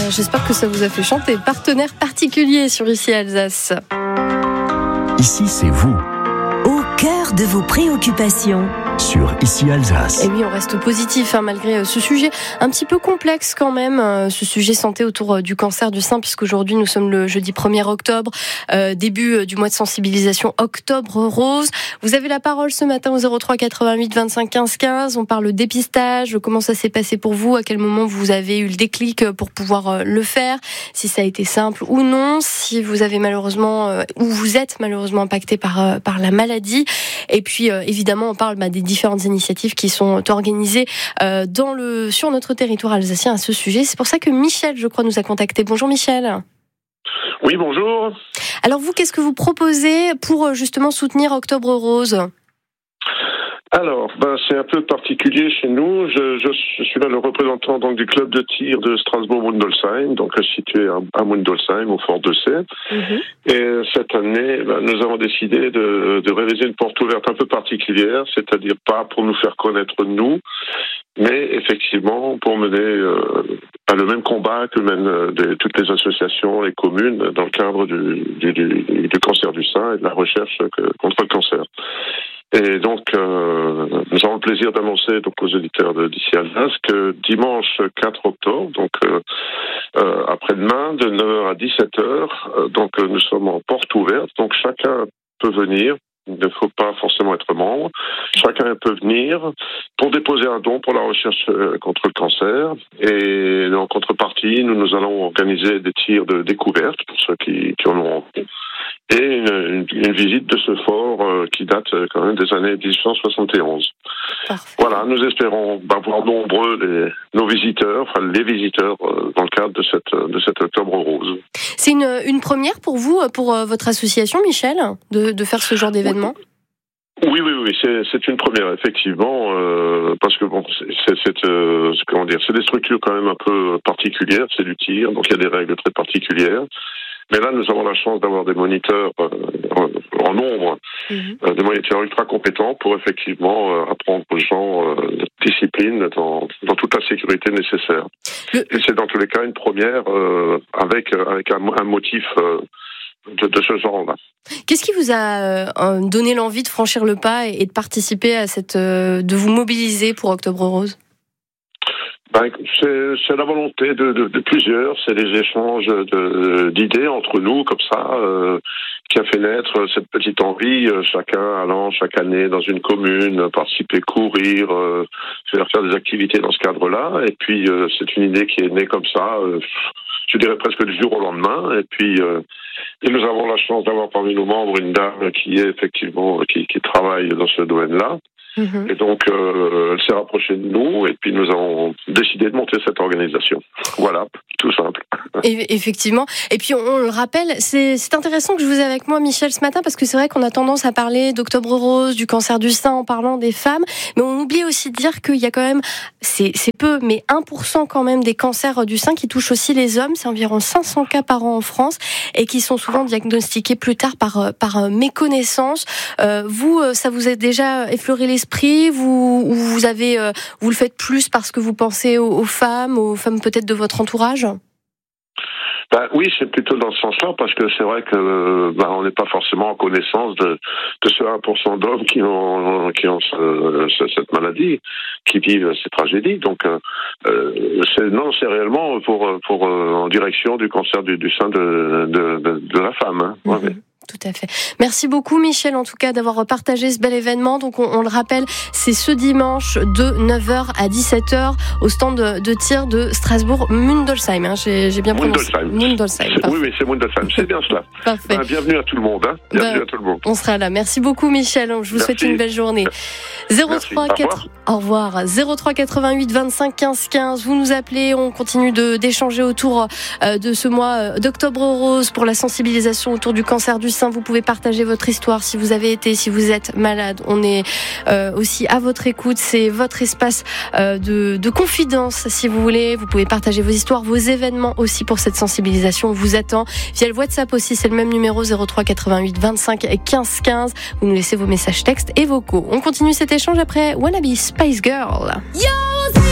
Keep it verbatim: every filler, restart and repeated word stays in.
j'espère que ça vous a fait chanter. Partenaire particulier sur Ici Alsace. Ici, c'est vous. Au cœur de vos préoccupations. Sur Ici Alsace. Et oui, on reste positif hein, malgré ce sujet un petit peu complexe quand même, ce sujet santé autour du cancer du sein, puisqu'aujourd'hui nous sommes le jeudi premier octobre, euh, début du mois de sensibilisation Octobre Rose. Vous avez la parole ce matin au zéro trois quatre-vingt-huit vingt-cinq quinze quinze. On parle dépistage, comment ça s'est passé pour vous, à quel moment vous avez eu le déclic pour pouvoir le faire, si ça a été simple ou non, si vous avez malheureusement euh, ou vous êtes malheureusement impacté par euh, par la maladie. Et puis euh, évidemment on parle bah, des différentes initiatives qui sont organisées euh, dans le, sur notre territoire alsacien à ce sujet. C'est pour ça que Michel, je crois, nous a contacté. Bonjour Michel. Oui, bonjour. Alors vous, qu'est-ce que vous proposez pour justement soutenir Octobre Rose ? Alors, ben, c'est un peu particulier chez nous. Je, je, je suis là le représentant donc du club de tir de Strasbourg-Mundolsheim, donc situé à, à Mundolsheim, au fort de C. Mm-hmm. Et cette année, ben, nous avons décidé de, de réaliser une porte ouverte un peu particulière, c'est-à-dire pas pour nous faire connaître nous, mais effectivement pour mener euh, ben, le même combat que mènent des, toutes les associations, les communes, dans le cadre du, du, du, du cancer du sein et de la recherche que, contre le cancer. Et donc, euh, nous avons le plaisir d'annoncer donc aux auditeurs de d'ici Alsace que dimanche quatre octobre, donc euh, euh, après-demain, de neuf heures à dix-sept heures, euh, donc euh, nous sommes en porte ouverte. Donc chacun peut venir. Il ne faut pas forcément être membre. Chacun peut venir pour déposer un don pour la recherche contre le cancer. Et en contrepartie, nous, nous allons organiser des tirs de découverte pour ceux qui, qui en ont envie. Et une, une, une visite de ce fort euh, qui date quand même des années dix-huit cent soixante et onze. Parfait. Voilà, nous espérons bah, voir nombreux les, nos visiteurs, enfin les visiteurs euh, dans le cadre de cette de cet Octobre Rose. C'est une, une première pour vous, pour euh, votre association, Michel, de, de faire ce genre d'événement ? Oui, oui, oui, c'est, c'est une première, effectivement, euh, parce que bon, c'est, c'est, c'est euh, comment dire, c'est des structures quand même un peu particulières, c'est du tir, donc il y a des règles très particulières. Mais là, nous avons la chance d'avoir des moniteurs euh, en nombre, mmh. euh, des moniteurs ultra compétents pour effectivement euh, apprendre aux gens euh, discipline dans, dans toute la sécurité nécessaire. Le... Et c'est dans tous les cas une première euh, avec avec un, un motif euh, de, de ce genre-là. Qu'est-ce qui vous a euh, donné l'envie de franchir le pas et, et de participer à cette, euh, de vous mobiliser pour Octobre Rose ? Ben, c'est, c'est la volonté de, de, de plusieurs, c'est les échanges de, d'idées entre nous, comme ça, euh, qui a fait naître cette petite envie, euh, chacun allant chaque année dans une commune, participer, courir, euh, faire, faire des activités dans ce cadre-là. Et puis, euh, c'est une idée qui est née comme ça, euh, je dirais presque du jour au lendemain. Et puis, euh, et nous avons la chance d'avoir parmi nos membres une dame qui est effectivement, qui, qui travaille dans ce domaine-là. Mmh. Et donc, euh, elle s'est rapprochée de nous et puis nous avons décidé de monter cette organisation. Voilà, tout simple. Et, effectivement. Et puis, on, on le rappelle, c'est, c'est intéressant que je vous ai avec moi, Michel, ce matin, parce que c'est vrai qu'on a tendance à parler d'Octobre Rose, du cancer du sein en parlant des femmes, mais on oublie aussi de dire qu'il y a quand même, c'est, c'est peu, mais un pour cent quand même des cancers du sein qui touchent aussi les hommes. C'est environ cinq cents cas par an en France et qui sont souvent diagnostiqués plus tard par, par méconnaissance. Euh, vous, ça vous a déjà effleuré l'esprit? Vous, vous avez, euh, vous le faites plus parce que vous pensez aux, aux femmes, aux femmes peut-être de votre entourage? Ben, oui, c'est plutôt dans ce sens-là, parce que c'est vrai que ben, on n'est pas forcément en connaissance de, de ce un pour cent d'hommes qui ont, qui ont ce, ce, cette maladie, qui vivent ces tragédies. Donc, euh, c'est, non, c'est réellement pour, pour, en direction du cancer du, du sein de, de, de, de la femme. Hein. Mmh. Ouais. Tout à fait. Merci beaucoup Michel en tout cas d'avoir partagé ce bel événement. Donc on, on le rappelle, c'est ce dimanche de neuf heures à dix-sept heures au stand de, de tir de Strasbourg-Mundolsheim. Hein. J'ai, j'ai bien prononcé. Mundolsheim. Oui, oui, c'est Mundolsheim. C'est bien cela. Parfait. Ben, bienvenue à tout le monde. Hein. Bienvenue bah, à tout le monde. On sera là. Merci beaucoup Michel. Je vous Merci. souhaite une belle journée. zéro trois quatre Au revoir. zéro trois quatre-vingt-huit vingt-cinq quinze quinze. Vous nous appelez. On continue de, d'échanger autour euh, de ce mois d'Octobre Rose pour la sensibilisation autour du cancer du sein. Vous pouvez partager votre histoire si vous avez été, si vous êtes malade. On est euh, aussi à votre écoute. C'est votre espace euh, de, de confidence, si vous voulez. Vous pouvez partager vos histoires, vos événements aussi pour cette sensibilisation. On vous attend via le WhatsApp aussi. C'est le même numéro zéro trois quatre-vingt-huit vingt-cinq quinze quinze. Vous nous laissez vos messages textes et vocaux. On continue cet échange après Wannabe Spice Girl. Yo